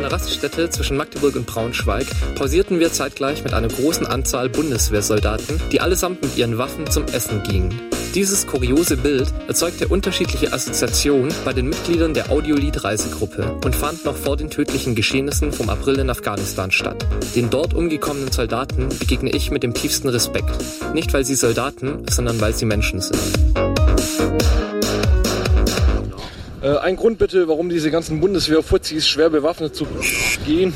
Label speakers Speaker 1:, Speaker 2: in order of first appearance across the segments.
Speaker 1: einer Raststätte zwischen Magdeburg und Braunschweig pausierten wir zeitgleich mit einer großen Anzahl Bundeswehrsoldaten, die allesamt mit ihren Waffen zum Essen gingen. Dieses kuriose Bild erzeugte unterschiedliche Assoziationen bei den Mitgliedern der Audiolied-Reisegruppe und fand noch vor den tödlichen Geschehnissen vom April in Afghanistan statt. Den dort umgekommenen Soldaten begegne ich mit dem tiefsten Respekt. Nicht, weil sie Soldaten, sondern weil sie Menschen sind.
Speaker 2: Ein Grund bitte, warum diese ganzen Bundeswehr-Fuzis schwer bewaffnet zu gehen.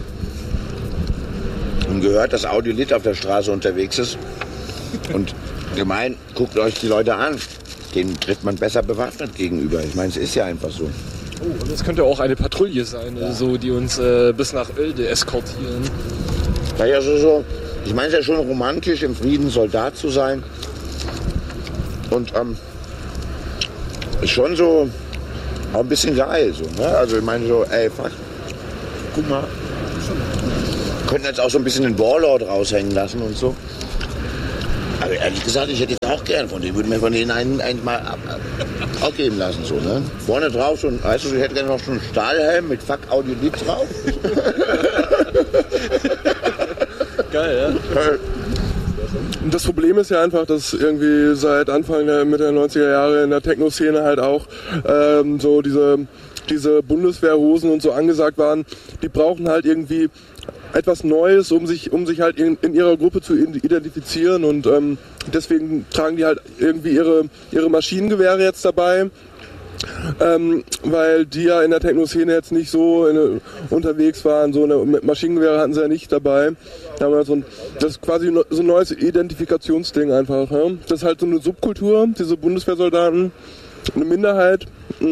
Speaker 3: Und gehört, dass Audiolied auf der Straße unterwegs ist. Und gemein, guckt euch die Leute an. Denen tritt man besser bewaffnet gegenüber. Ich meine, es ist ja einfach so.
Speaker 2: Oh, und das könnte auch eine Patrouille sein, ja. So, die uns bis nach Oelde eskortieren.
Speaker 3: Ja, so. Ich meine, es ist ja schon romantisch, im Frieden Soldat zu sein. Und ist schon so auch ein bisschen geil. So, ne? Also ich meine so, ey, fuck, guck mal. Könnten jetzt auch so ein bisschen den Warlord raushängen lassen und so. Aber ehrlich gesagt, ich hätte jetzt auch gern von denen, würde mir von denen einen mal auch geben lassen. So, ne? Vorne drauf schon, weißt du, ich hätte gerne noch schon einen Stahlhelm mit Fuck Audiolied drauf.
Speaker 2: Geil, ja?
Speaker 4: Und das Problem ist ja einfach, dass irgendwie seit Anfang der Mitte der 90er Jahre in der Techno-Szene halt auch so diese Bundeswehrhosen und so angesagt waren. Die brauchen halt irgendwie etwas Neues, um sich halt in ihrer Gruppe zu identifizieren, und deswegen tragen die halt irgendwie ihre Maschinengewehre jetzt dabei. Weil die ja in der Techno-Szene jetzt nicht so unterwegs waren, so mit Maschinengewehre hatten sie ja nicht dabei. Das ist quasi so ein neues Identifikationsding einfach. Ja? Das ist halt so eine Subkultur, diese Bundeswehrsoldaten, eine Minderheit,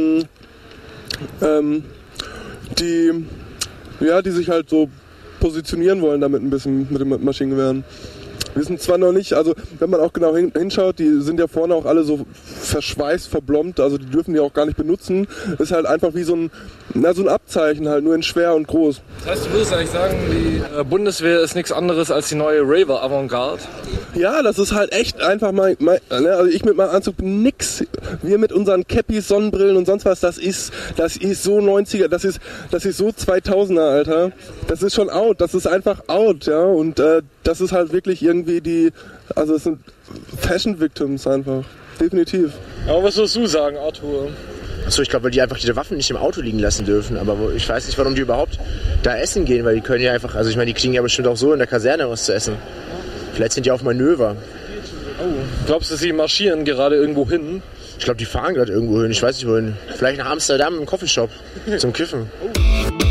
Speaker 4: die sich halt so positionieren wollen damit ein bisschen mit den Maschinengewehren. Wir wissen zwar noch nicht, also wenn man auch genau hinschaut, die sind ja vorne auch alle so verschweißt, verblombt, also die dürfen die auch gar nicht benutzen. Das ist halt einfach wie so ein Abzeichen halt, nur in schwer und groß.
Speaker 2: Das heißt, du würdest eigentlich sagen, die Bundeswehr ist nichts anderes als die neue Raver-Avantgarde?
Speaker 4: Ja, das ist halt echt einfach also ich mit meinem Anzug nix. Wir mit unseren Cappies, Sonnenbrillen und sonst was, das ist so 90er, das ist so 2000er, Alter. Das ist schon out, das ist einfach out, ja, und das ist halt wirklich irgendwie also es sind Fashion Victims einfach, definitiv.
Speaker 2: Aber was würdest du sagen, Arthur?
Speaker 5: Achso, ich glaube, weil die einfach ihre Waffen nicht im Auto liegen lassen dürfen. Aber ich weiß nicht, warum die überhaupt da essen gehen, weil die können ja einfach, also ich meine, die kriegen ja bestimmt auch so in der Kaserne was zu essen. Vielleicht sind die auf Manöver.
Speaker 2: Oh, glaubst du, sie marschieren gerade irgendwo hin?
Speaker 5: Ich glaube, die fahren gerade irgendwo hin, ich weiß nicht wohin. Vielleicht nach Amsterdam im Coffeeshop zum Kiffen. Oh.